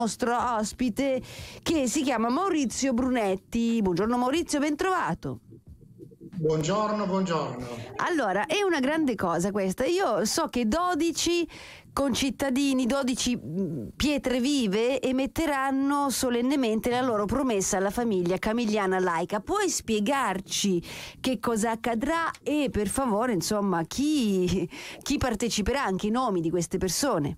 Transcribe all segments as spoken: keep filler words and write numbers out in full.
nostro ospite che si chiama Maurizio Brunetti. Buongiorno Maurizio, ben trovato. Buongiorno, buongiorno. Allora, è una grande cosa questa. Io so che dodici concittadini, dodici pietre vive emetteranno solennemente la loro promessa alla famiglia Camigliana Laica. Puoi spiegarci che cosa accadrà e per favore, insomma, chi, chi parteciperà, anche i nomi di queste persone?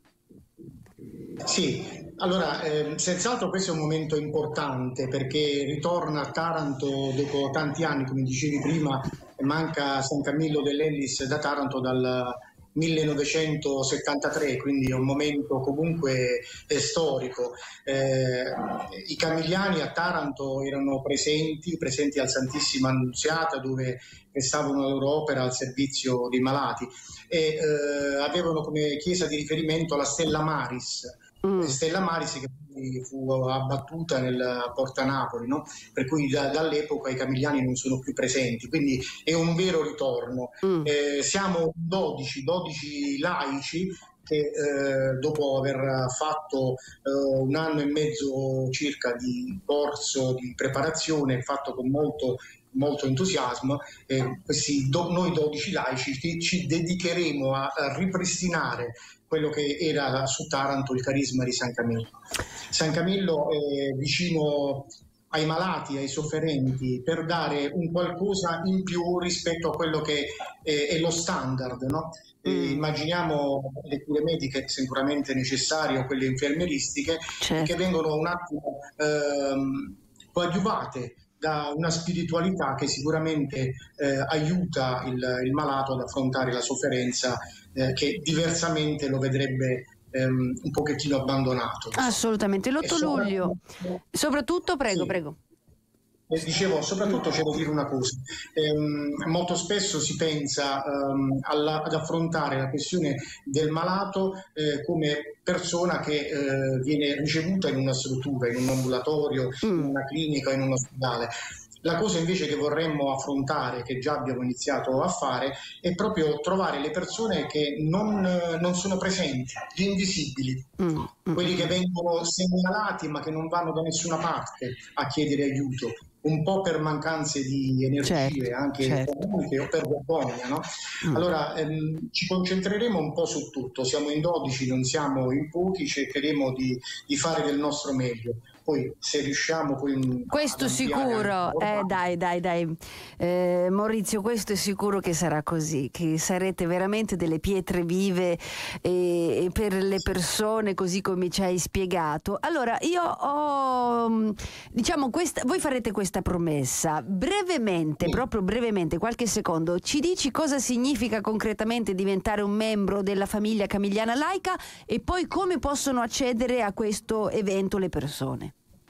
Sì, allora eh, senz'altro questo è un momento importante perché ritorna a Taranto dopo tanti anni, come dicevi prima, manca San Camillo dell'Ellis da Taranto dal millenovecentosettantatré, quindi è un momento comunque eh, storico. Eh, I Camigliani a Taranto erano presenti, presenti al Santissima Annunziata, dove prestavano la loro opera al servizio dei malati e eh, avevano come chiesa di riferimento la Stella Maris. Mm. Stella Maris che fu abbattuta nel Porta Napoli, no? Per cui da, dall'epoca i Camigliani non sono più presenti, quindi è un vero ritorno. Mm. Eh, siamo dodici, dodici laici che eh, dopo aver fatto eh, un anno e mezzo circa di corso di preparazione fatto con molto molto entusiasmo, eh, questi do, noi dodici laici ci, ci dedicheremo a, a ripristinare quello che era su Taranto il carisma di San Camillo. San Camillo è vicino ai malati, ai sofferenti, per dare un qualcosa in più rispetto a quello che è, è lo standard, no? Eh, immaginiamo le cure mediche sicuramente necessarie o quelle infermieristiche, certo, che vengono un attimo ehm, coadiuvate da una spiritualità che sicuramente eh, aiuta il, il malato ad affrontare la sofferenza eh, che diversamente lo vedrebbe ehm, un pochettino abbandonato. Assolutamente, l'otto luglio. Soprattutto, prego, sì. prego. Eh, dicevo, soprattutto c'è da dire una cosa, ehm, molto spesso si pensa ehm, alla, ad affrontare la questione del malato eh, come persona che eh, viene ricevuta in una struttura, in un ambulatorio, mm. in una clinica, in un ospedale. La cosa invece che vorremmo affrontare, che già abbiamo iniziato a fare, è proprio trovare le persone che non, non sono presenti, gli invisibili, mm. quelli che vengono segnalati ma che non vanno da nessuna parte a chiedere aiuto, un po' per mancanze di energie, certo, anche certo. economiche o per vergogna, no? Mm. Allora ehm, ci concentreremo un po' su tutto, siamo in dodici, non siamo in pochi, cercheremo di, di fare del nostro meglio. Poi se riusciamo poi questo sicuro eh, dai dai dai eh, Maurizio, questo è sicuro che sarà così, che sarete veramente delle pietre vive eh, per le persone, così come ci hai spiegato. Allora io ho diciamo questa, voi farete questa promessa brevemente, sì. proprio brevemente, qualche secondo, ci dici cosa significa concretamente diventare un membro della famiglia Camigliana Laica e poi come possono accedere a questo evento le persone?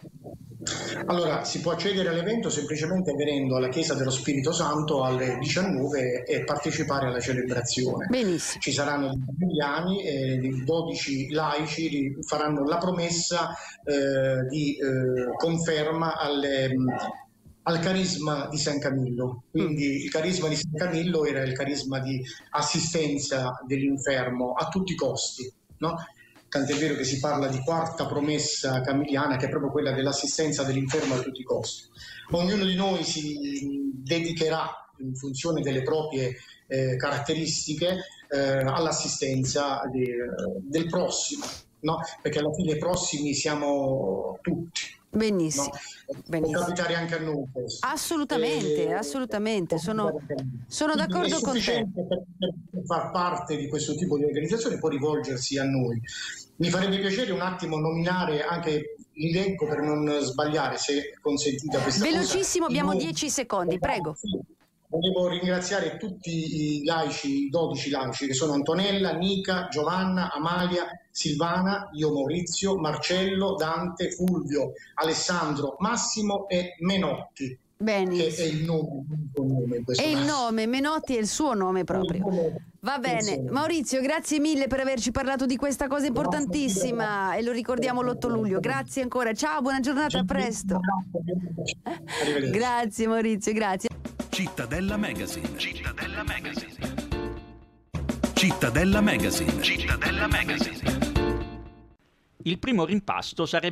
Allora, si può accedere all'evento semplicemente venendo alla Chiesa dello Spirito Santo alle diciannove e partecipare alla celebrazione. Benissimo. Ci saranno i camigliani e i dodici laici faranno la promessa eh, di eh, conferma alle, al carisma di San Camillo. Quindi mm. il carisma di San Camillo era il carisma di assistenza dell'infermo a tutti i costi, no? Tant'è vero che si parla di quarta promessa camigliana, che è proprio quella dell'assistenza dell'infermo a tutti i costi. Ognuno di noi si dedicherà, in funzione delle proprie eh, caratteristiche, eh, all'assistenza de, del prossimo, no? Perché alla fine i prossimi siamo tutti. Benissimo, no? benissimo. Può capitare anche a noi questo. Assolutamente, eh, assolutamente, sono, sono d'accordo con te. Per, per far parte di questo tipo di organizzazione può rivolgersi a noi. Mi farebbe piacere un attimo nominare anche, li leggo per non sbagliare, se consentita questa cosa. Velocissimo, abbiamo dieci secondi, prego. Volevo ringraziare tutti i laici, i dodici laici, che sono Antonella, Nica, Giovanna, Amalia, Silvana, io Maurizio, Marcello, Dante, Fulvio, Alessandro, Massimo e Menotti. Benissimo. Che è il nome, il nome in questo è caso. il nome, Menotti è il suo nome proprio. Va bene, Maurizio, grazie mille per averci parlato di questa cosa importantissima e lo ricordiamo l'otto luglio. Grazie ancora, ciao, buona giornata, a presto. Grazie Maurizio, grazie. Cittadella Magazine. Cittadella Magazine. Cittadella Magazine. Cittadella Magazine. Il primo rimpasto sarebbe